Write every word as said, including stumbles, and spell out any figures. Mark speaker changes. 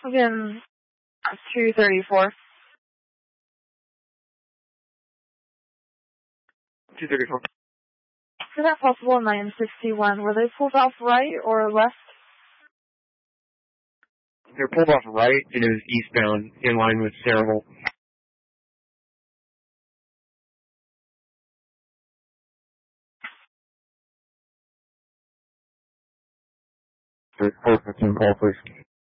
Speaker 1: Again, two thirty-four.
Speaker 2: two thirty-four.
Speaker 1: Is that possible? nine sixty-one. Were they pulled off right or left?
Speaker 2: They're pulled off right and it was eastbound in line with Saraville. Perfect. Call, please.